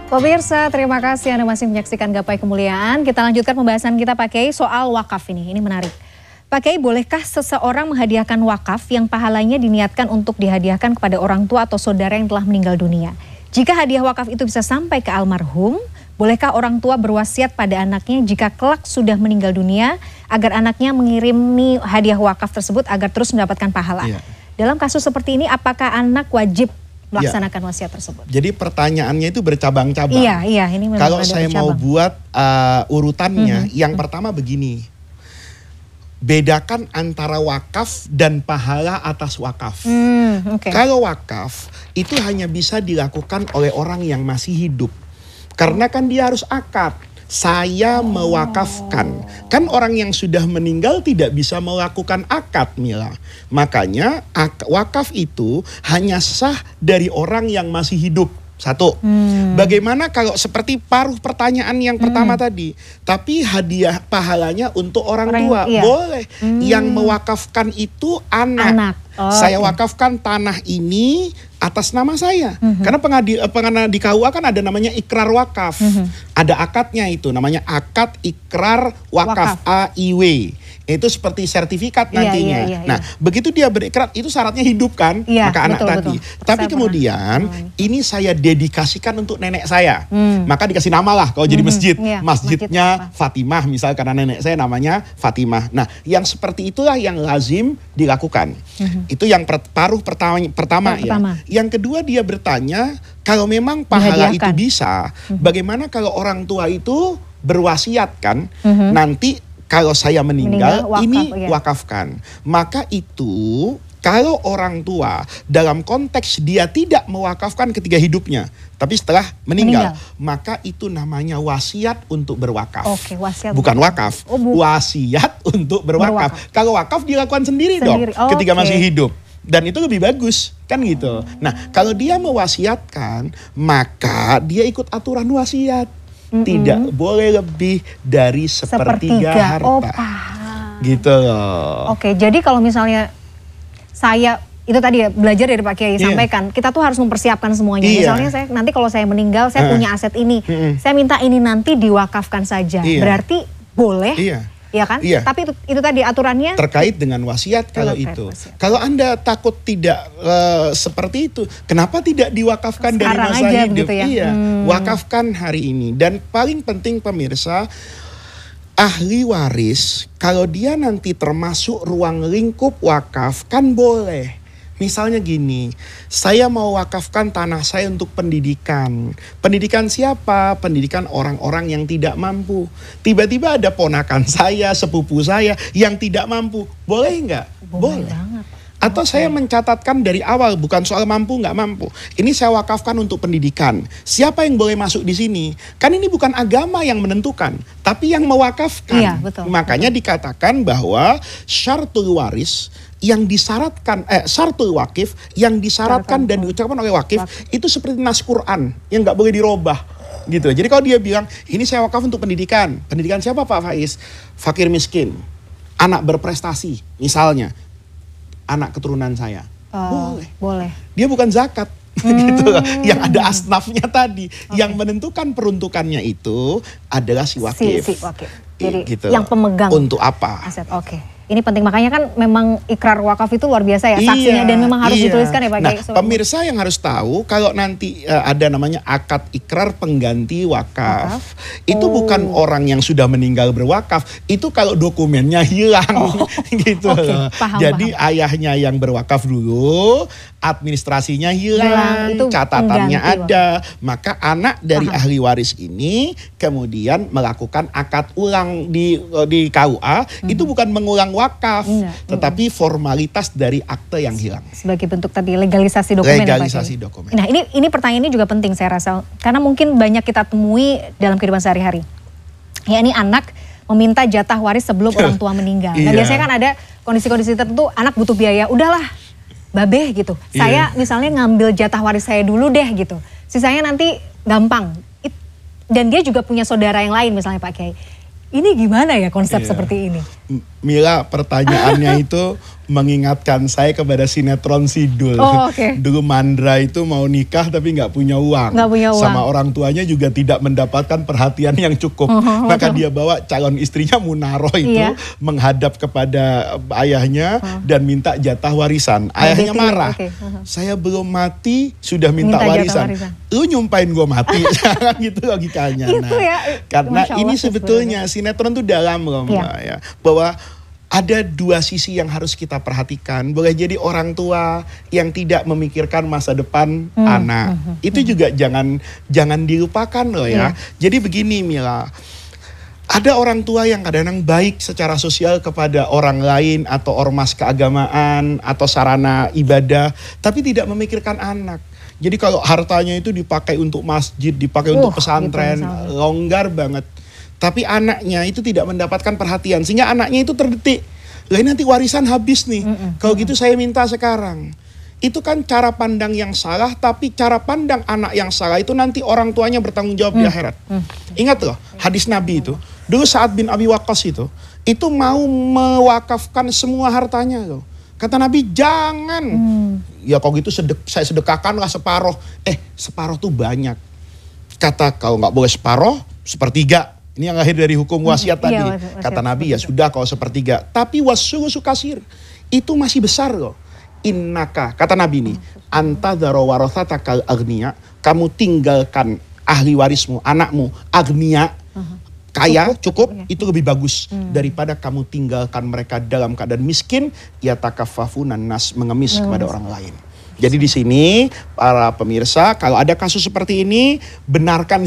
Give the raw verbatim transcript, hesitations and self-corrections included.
Pemirsa, terima kasih Anda masih menyaksikan Gapai Kemuliaan. Kita lanjutkan pembahasan kita Pak Kiai soal wakaf ini. Ini menarik. Pak Kiai, bolehkah seseorang menghadiahkan wakaf yang pahalanya diniatkan untuk dihadiahkan kepada orang tua atau saudara yang telah meninggal dunia? Jika hadiah wakaf itu bisa sampai ke almarhum, bolehkah orang tua berwasiat pada anaknya jika kelak sudah meninggal dunia agar anaknya mengirimi hadiah wakaf tersebut agar terus mendapatkan pahala? Iya. Dalam kasus seperti ini, apakah anak wajib melaksanakan ya. wasiat tersebut? Jadi pertanyaannya itu bercabang-cabang. Iya, iya. Ini memang Kalau saya bercabang. mau buat uh, urutannya, mm-hmm. yang mm-hmm. pertama begini. Bedakan antara wakaf dan pahala atas wakaf. Mm, okay. Kalau wakaf itu hanya bisa dilakukan oleh orang yang masih hidup. Karena kan dia harus akad. Saya mewakafkan. Kan orang yang sudah meninggal tidak bisa melakukan akad, Mila. Makanya ak- wakaf itu hanya sah dari orang yang masih hidup. Satu, hmm. bagaimana kalau seperti paruh pertanyaan yang pertama hmm. tadi, tapi hadiah pahalanya untuk orang, orang tua, iya. boleh. Hmm. Yang mewakafkan itu anak. anak. Oh, saya okay. wakafkan tanah ini atas nama saya. Hmm. Karena pengadi, pengana di K U A kan ada namanya ikrar wakaf. Hmm. Ada akadnya itu, namanya akad ikrar wakaf, wakaf. A I W. Itu seperti sertifikat nantinya. Iya, iya, iya, nah, iya. begitu dia berikrar, itu syaratnya hidup kan, iya, maka anak betul, tadi. Betul. Tapi saya kemudian pernah. ini saya dedikasikan untuk nenek saya. Hmm. Maka dikasih nama lah kalau hmm. jadi masjid. Iya, Masjidnya masjid Fatimah misal, karena nenek saya namanya Fatimah. Nah, yang seperti itulah yang lazim dilakukan. Hmm. Itu yang per, paruh pertama, pertama yang ya. Pertama. Yang kedua dia bertanya, kalau memang pahala Dihadiahkan. itu bisa, hmm. bagaimana kalau orang tua itu berwasiat kan, hmm. nanti kalau saya meninggal, meninggal wakaf, ini ya. wakafkan. Maka itu kalau orang tua dalam konteks dia tidak mewakafkan ketika hidupnya, tapi setelah meninggal, meninggal. maka itu namanya wasiat untuk berwakaf. Oke, wasiat bukan wakaf, oh, bu. wasiat untuk berwakaf. berwakaf. Kalau wakaf dilakukan sendiri, sendiri. dong, oh, ketika okay. masih hidup. Dan itu lebih bagus, kan gitu. Nah, kalau dia mewasiatkan, maka dia ikut aturan wasiat. Mm-mm. Tidak boleh lebih dari sepertiga, sepertiga. harta. Oh, gitu loh. Oke, jadi kalau misalnya saya itu tadi ya belajar dari Pak Kiai yeah. sampaikan, kita tuh harus mempersiapkan semuanya. Yeah. Misalnya saya nanti kalau saya meninggal, saya uh. punya aset ini, mm-mm. saya minta ini nanti diwakafkan saja. Yeah. Berarti boleh. Iya. Ya kan? Iya. Tapi itu, itu tadi aturannya terkait dengan wasiat kalau itu. Wasiat. Kalau Anda takut tidak uh, seperti itu, kenapa tidak diwakafkan sekarang dari masa aja, hidup? Ya? Iya, hmm. wakafkan hari ini. Dan paling penting pemirsa, ahli waris kalau dia nanti termasuk ruang lingkup wakaf kan boleh. Misalnya gini, saya mau wakafkan tanah saya untuk pendidikan. Pendidikan siapa? Pendidikan orang-orang yang tidak mampu. Tiba-tiba ada ponakan saya, sepupu saya yang tidak mampu. Boleh nggak? Boleh. Boleh. Banget. Atau okay. saya mencatatkan dari awal, bukan soal mampu nggak mampu. Ini saya wakafkan untuk pendidikan. Siapa yang boleh masuk di sini? Kan ini bukan agama yang menentukan, tapi yang mewakafkan. Iya, betul, Makanya betul. dikatakan bahwa syaratul waris yang disyaratkan, eh, syaratul wakif yang disyaratkan dan diucapkan oleh wakif, wakif itu seperti nas Quran yang nggak boleh dirubah. Gitu. Jadi kalau dia bilang, ini saya wakaf untuk pendidikan. Pendidikan siapa Pak Faiz? Fakir miskin, anak berprestasi, misalnya. Anak keturunan saya. Oh, boleh. Boleh. Dia bukan zakat. Hmm. gitu loh. Yang ada asnafnya tadi. Okay. Yang menentukan peruntukannya itu adalah si wakif. Si, si wakif. Jadi gitu. yang pemegang. Untuk apa? Aset. Oke. Okay. Ini penting, makanya kan memang ikrar wakaf itu luar biasa ya, saksinya, iya, dan memang harus iya. dituliskan ya Pak Kiai. Nah, pemirsa yang harus tahu kalau nanti uh, ada namanya akad ikrar pengganti wakaf, wakaf? itu oh. bukan orang yang sudah meninggal berwakaf, itu kalau dokumennya hilang oh. gitu. Okay. Paham, paham. Jadi ayahnya yang berwakaf dulu, administrasinya hilang, hilang catatannya ada, wakaf. Maka anak dari paham. ahli waris ini kemudian melakukan akad ulang di di K U A, hmm. itu bukan mengulang wakaf, enggak, tetapi enggak. formalitas dari akte yang hilang. Sebagai bentuk tadi legalisasi dokumen. Legalisasi ya, dokumen. Nah ini ini pertanyaan ini juga penting saya rasa, karena mungkin banyak kita temui dalam kehidupan sehari-hari. Ya ini anak meminta jatah waris sebelum orang tua meninggal. Nah iya. biasanya kan ada kondisi-kondisi tertentu anak butuh biaya, udahlah babeh gitu. Iya. Saya misalnya ngambil jatah waris saya dulu deh gitu. Sisanya nanti gampang. Dan dia juga punya saudara yang lain misalnya Pak Kiai. Ini gimana ya konsep iya. seperti ini? Mila, pertanyaannya itu mengingatkan saya kepada sinetron Sidul. Oh, okay. Dulu Mandra itu mau nikah tapi nggak punya uang. Nggak punya uang. Sama orang tuanya juga tidak mendapatkan perhatian yang cukup. Oh, oh, Maka oh. dia bawa calon istrinya Munaro itu Iya. menghadap kepada ayahnya oh. dan minta jatah warisan. Ayahnya oh, marah. Okay. Uh-huh. Saya belum mati sudah minta, minta warisan. warisan. Lu nyumpain gue mati. Gitu logikanya. Itu Nah, ya. karena ini sebetulnya sinetron itu dalam loh, Mbak, ya. Bahwa ada dua sisi yang harus kita perhatikan. Boleh jadi orang tua yang tidak memikirkan masa depan hmm. anak. Hmm. Itu juga jangan jangan dilupakan loh ya. Yeah. Jadi begini Mila, ada orang tua yang kadang-kadang baik secara sosial kepada orang lain atau ormas keagamaan atau sarana ibadah, tapi tidak memikirkan anak. Jadi kalau hartanya itu dipakai untuk masjid, dipakai uh, untuk pesantren, gitu, longgar banget. Tapi anaknya itu tidak mendapatkan perhatian, sehingga anaknya itu terdetik. Lah nanti warisan habis nih. Mm -mm. Kalau gitu saya minta sekarang. Itu kan cara pandang yang salah, tapi cara pandang anak yang salah itu nanti orang tuanya bertanggung jawab mm. di akhirat. Mm. Ingat loh, hadis Nabi itu. Dulu Sa'ad bin Abi Waqqas itu, itu mau mewakafkan semua hartanya loh. Kata Nabi, jangan. Mm. Ya kalau gitu sedek, saya sedekahkanlah separoh. Eh, separoh tuh banyak. Kata kalau nggak boleh separoh, sepertiga. Ini yang lahir dari hukum wasiat tadi. Iya, wasiat, kata Nabi ya sudah kalau sepertiga. Tapi wasulusu kasir. Itu masih besar loh. Innaka, kata Nabi nih. Anta dharo warathatakal agniya. Kamu tinggalkan ahli warismu, anakmu, agniya. Kaya, cukup, cukup, itu lebih bagus. Hmm. Daripada kamu tinggalkan mereka dalam keadaan miskin. Ya takafafunan nas, mengemis hmm. kepada orang lain. Jadi di sini para pemirsa, kalau ada kasus seperti ini, benarkan